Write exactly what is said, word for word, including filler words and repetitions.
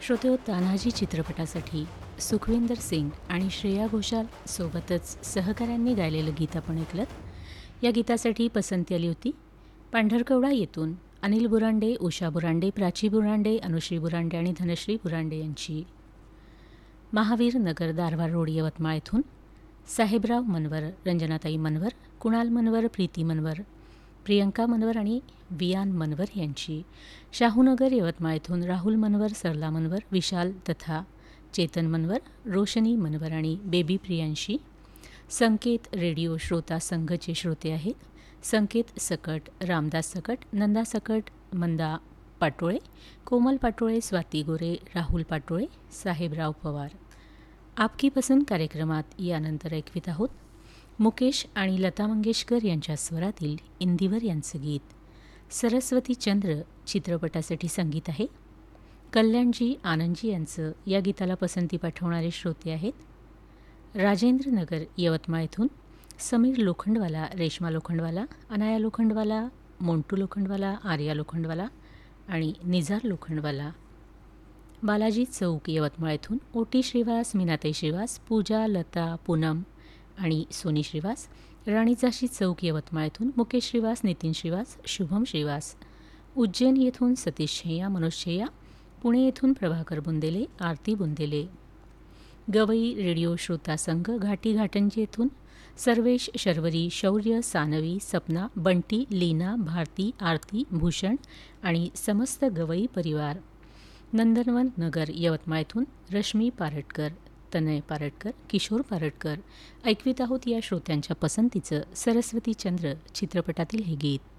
श्रोतेहो, तान्हाजी चित्रपटासाठी सुखविंदर सिंग आणि श्रेया घोषाल सोबतच सहकाऱ्यांनी गायलेलं गीत आपण ऐकलं. या गीतासाठी पसंती आली होती पांढरकवडा येथून अनिल बुरांडे, उषा बुरांडे, प्राची बुरांडे, अनुश्री बुरांडे आणि धनश्री बुरांडे यांची. महावीर नगर, दारवार रोड, यवतमाळ येथून साहेबराव मनवर, रंजनाताई मनवर, कुणाल मनवर, प्रीती मनवर, प्रियंका मनवर आणि वियान मनवर यांची. शाहूनगर, यवतमाळ येथून राहुल मनवर, सरला मनवर, विशाल तथा चेतन मनवर, रोशनी मनवर आणि बेबी प्रियांशी. संकेत रेडिओ श्रोता संघचे श्रोते आहेत. संकेत सकट, रामदास सकट, नंदा सकट, मंदा पाटोळे, कोमल पाटोळे, स्वाती गोरे, राहुल पाटोळे, साहेबराव पवार. आपकी पसंद कार्यक्रमात यानंतर ऐकवित आहोत मुकेश आणि लता मंगेशकर यांच्या स्वरातील इंदिवर यांचं गीत. सरस्वती चंद्र चित्रपटासाठी संगीत आहे. कल्याणजी आनंदजी यांचं या गीताला पसंती पाठवणारे श्रोते आहेत. राजेंद्र नगर, यवतमाळ येथून समीर लोखंडवाला, रेश्मा लोखंडवाला, अनाया लोखंडवाला, मोंटू लोखंडवाला, आर्या लोखंडवाला आणि निझार लोखंडवाला. बालाजी चौक, यवतमाळ येथून ओटी श्रीवास, मीनाताई श्रीवास, पूजा, लता, पूनम आणि सोनी श्रीवास. राणीचाशी चौक, यवतमाळ येथून मुकेश श्रीवास, नितीन श्रीवास, शुभम श्रीवास. उज्जैन येथून सतीश छैया, मनोज छैया. पुणे येथून प्रभाकर बुंदेले, आरती बुंदेले. गवई रेडिओ श्रोता संघ, घाटी घाटंजी येथून सर्वेश, शर्वरी, शौर्य, सानवी, सपना, बंटी, लीना, भारती, आरती, भूषण आणि समस्त गवई परिवार. नंदनवन नगर, यवतमाळ येथून रश्मी पारटकर, तनय पारटकर, किशोर पारटकर. ऐकवीत आहोत या श्रोत्यांच्या पसंतीचं सरस्वती चंद्र चित्रपटातील हे गीत.